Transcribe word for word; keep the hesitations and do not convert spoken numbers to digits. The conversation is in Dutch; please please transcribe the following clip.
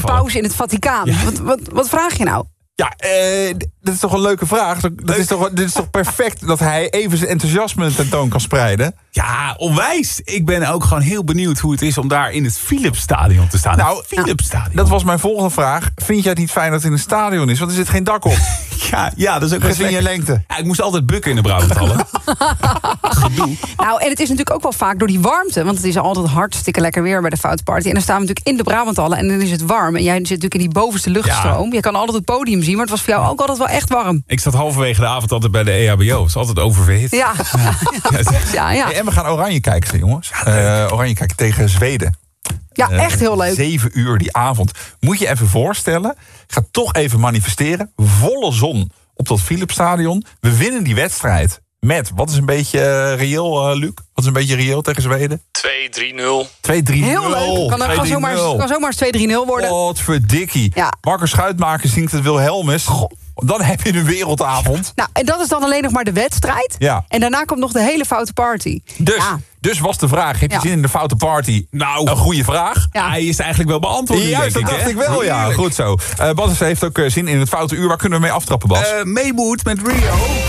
paus in het Vaticaan. Ja. Wat, wat, wat vraag je nou? Ja, eh, dat is toch een leuke vraag. Dat is toch, dit is toch perfect dat hij even zijn enthousiasme tentoon kan spreiden? Ja, onwijs. Ik ben ook gewoon heel benieuwd hoe het is om daar in het Philipsstadion te staan. Nou, Philipsstadion. Dat was mijn volgende vraag. Vind jij het niet fijn dat het in een stadion is? Want er zit geen dak op. ja, ja, dat is ook gezien je lengte. Ja, ik moest altijd bukken in de Brabanthallen. Gedoe. Nou, en het is natuurlijk ook wel vaak door die warmte. Want het is altijd hartstikke lekker weer bij de Foute Party. En dan staan we natuurlijk in de Brabanthallen en dan is het warm. En jij zit natuurlijk in die bovenste luchtstroom. Ja. Je kan altijd het podium zien, maar het was voor jou ook altijd wel echt warm. Ik zat halverwege de avond altijd bij de E H B O. Het is altijd oververhit. Ja, ja. ja, ja. Hey, en we gaan Oranje kijken, jongens. Uh, oranje kijken tegen Zweden. Ja, echt heel leuk. Zeven uur die avond. Moet je even voorstellen. Ik ga toch even manifesteren. Volle zon op dat Philipsstadion. We winnen die wedstrijd met, wat is een beetje uh, reëel, uh, Luc? Wat is een beetje reëel tegen Zweden? twee drie nul. twee drie nul. Heel leuk. Kan, kan zomaar, kan zomaar twee drie nul worden. Oh, wat verdikkie. Ja. Marcus Schuitmaker zingt het Wilhelmus. Goh. Dan heb je een wereldavond. Nou, en dat is dan alleen nog maar de wedstrijd. Ja. En daarna komt nog de hele Foute Party. Dus, ja. dus was de vraag, heb je ja. zin in de Foute Party? Nou, een goede vraag. Ja. Hij is eigenlijk wel beantwoord. Juist, dat dacht ik wel, ja. Goed zo. Uh, Bas heeft ook zin in het Foute Uur. Waar kunnen we mee aftrappen, Bas? Uh, Maywood met Rio.